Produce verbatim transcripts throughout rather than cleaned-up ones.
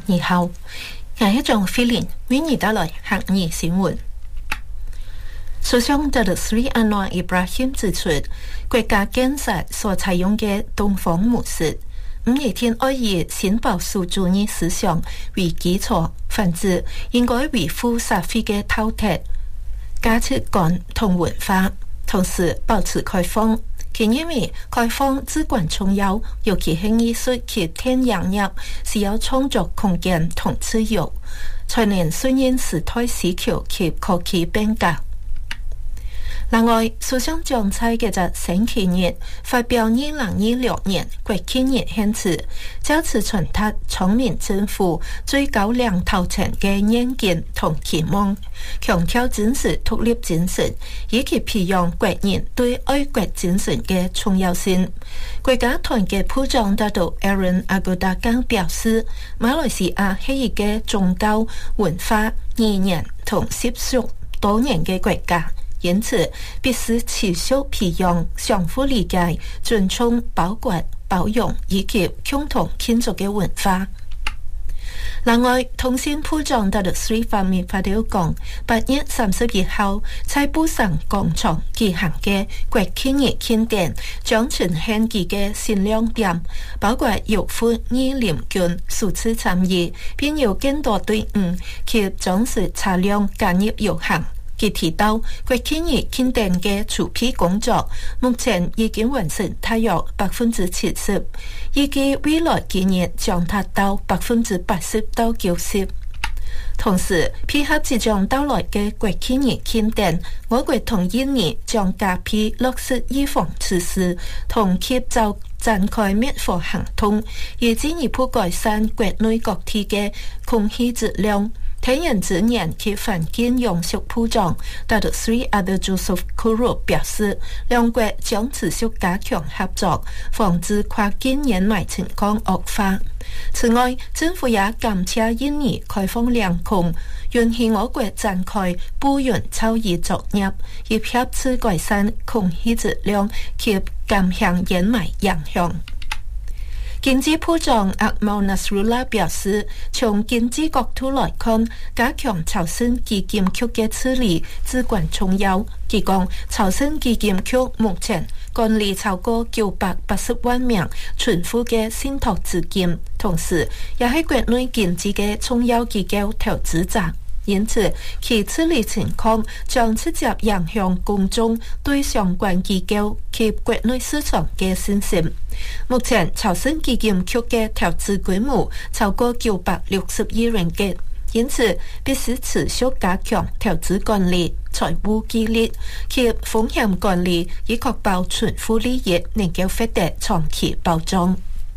你好，我係張菲林，為你帶來客語新聞。首相達魯斯里安華伊布拉欣指出，國家建設所採用嘅東方模式，五月天愛以新保守主義思想為基礎，反之應該維護社會嘅韜徹價值觀同文化，同時保持開放。佢認為開放至關重要，尤其係藝術及電影業需要創作空間同自由，才能順應時代需求及科技變革。另外，首相將在這個星期日發表二零二六年國慶日獻辭，藉此傳達聰明政府最高領導層嘅願景同期望，強調堅持獨立精神，以及培養國人對愛國精神嘅重要性。國家團結部長拿督 Aaron Agudagang 表示，馬來西亞係一個宗教、文化、語言同習俗多元嘅國家。因此，必須持續培養相互理解、尊重、包括、包容以及共同慶祝嘅文化。另外，通訊部長達魯斯里方面發表講，八月三十一號在布省廣場舉行嘅國慶日慶典，將呈現佢嘅新亮點，包括有副義聯軍首次參與，並有更多隊伍及裝飾車輛加入遊行。佢提到，國慶日慶典嘅籌備工作目前已經完成大約百分之七十，預計未來幾年將達到百分之八十到九十。同時，配合即將到來嘅國慶日慶典，我國同印尼將加倍落實預防措施，同協奏展開滅火行動，以進一步改善國內各地嘅空氣質量。天然資源及環境永續部長達魯斯里阿德朱蘇夫庫魯表示，兩國將持續加強合作，防止跨境掩埋情況惡化。此外，政府也感謝印尼開放領空，允許我國展開補運草擬作業，以協助改善空氣質量及減輕掩埋影響。經濟部長阿茂納斯魯拉表示，從經濟角度來看，加強潮汕基金局嘅處理至關重要。佢講，潮汕基金局目前管理超過九百八十萬名存戶嘅信託資金，同時也係國內經濟嘅重要機構投資者。因此，其處理情況將直接影響公眾對相關機構及國內市場嘅信心。目前，潮汕基金局嘅投資規模超過九百六十億元嘅，因此必須持續加強投資管理、財務紀律及風險管理，以確保存戶利益能夠獲得長期保障。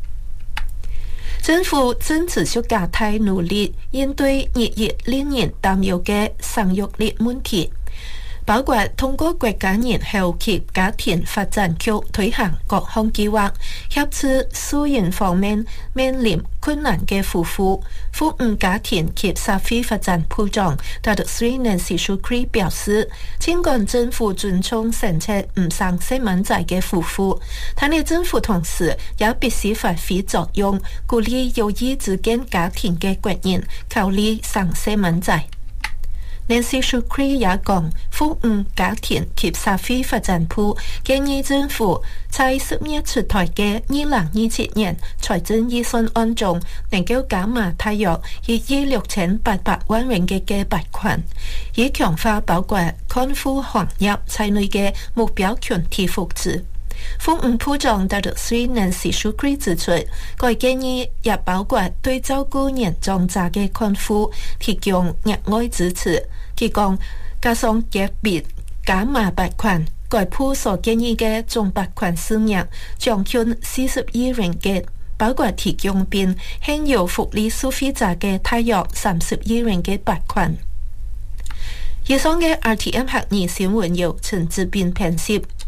政府正持續加大努力應對日益令人擔憂嘅生育率問題，包括通過國家人口及家庭發展局推行各項計劃，協助私人方面面臨困難嘅夫婦。婦女家庭及社會發展部長達魯斯里南西舒克里表示，儘管政府尊重生產唔生細蚊仔嘅夫婦，但係政府同時也必須發揮作用，鼓勵有意組建家庭嘅國人考慮生細蚊仔。南西舒克里也講，婦女家庭及社會發展部建議政府在十月出台嘅二零二七年財政預算案中，能夠加碼大約一億六千八百萬元嘅嘅撥款，以強化包括看護行業在內嘅目標群體福祉。婦女部長達魯斯里南西舒克里指出，該建議也包括對照顧年長者嘅看護提供額外支持。佢講，加上特別加碼撥款，該部所建議嘅總撥款數額將近四十億元嘅，包括提供並現有福利消費者嘅大約三十億元嘅撥款。以上嘅 R T M 客語新聞由陳志斌編輯，